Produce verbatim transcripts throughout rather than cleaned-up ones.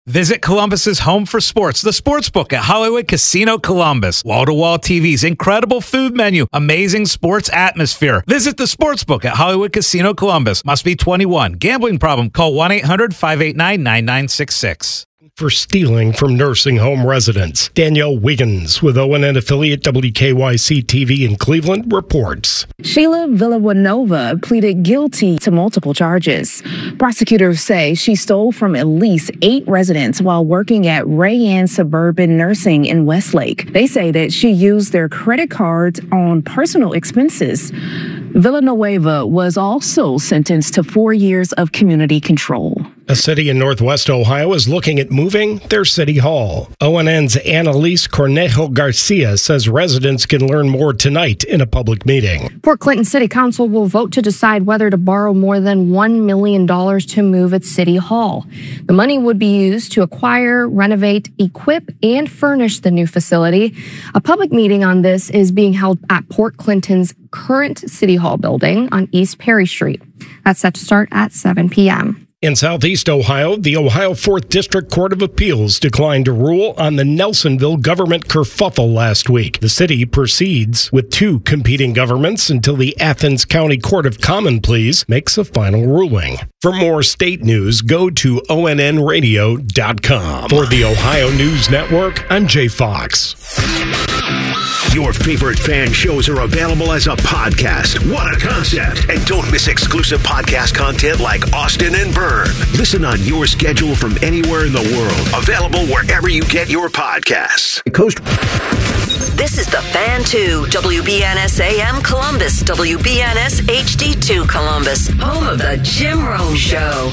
Visit Columbus's home for sports, the Sportsbook at Hollywood Casino Columbus. Wall-to-wall T Vs, incredible food menu, amazing sports atmosphere. Visit the Sportsbook at Hollywood Casino Columbus. Must be twenty-one. Gambling problem? Call one eight hundred five eight nine nine nine six six. For stealing from nursing home residents. Danielle Wiggins with O N N affiliate W K Y C T V in Cleveland reports. Sheila Villanueva pleaded guilty to multiple charges. Prosecutors say she stole from at least eight residents while working at Ray Ann Suburban Nursing in Westlake. They say that she used their credit cards on personal expenses. Villanueva was also sentenced to four years of community control. A city in Northwest Ohio is looking at moving their city hall. O N N's Annalise Cornejo Garcia says residents can learn more tonight in a public meeting. Port Clinton City Council will vote to decide whether to borrow more than one million dollars to move its city hall. The money would be used to acquire, renovate, equip, and furnish the new facility. A public meeting on this is being held at Port Clinton's current City Hall building on East Perry Street. That's set to start at seven p.m. In Southeast Ohio, the Ohio fourth District Court of Appeals declined to rule on the Nelsonville government kerfuffle last week. The city proceeds with two competing governments until the Athens County Court of Common Pleas makes a final ruling. For more state news, go to O N N radio dot com. For the Ohio News Network, I'm Jay Fox. Your favorite fan shows are available as a podcast. What a concept! And don't miss exclusive podcast content like Austin and Byrne. Listen on your schedule from anywhere in the world. Available wherever you get your podcasts. Coast. This is the Fan two, W B N S A M Columbus, W B N S H D two Columbus, home of the Jim Rome Show.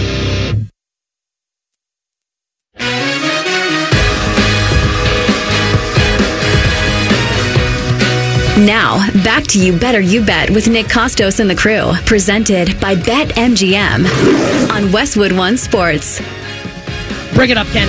Now, back to You Better You Bet with Nick Costos and the crew, presented by BetMGM on Westwood One Sports. Bring it up, Ken.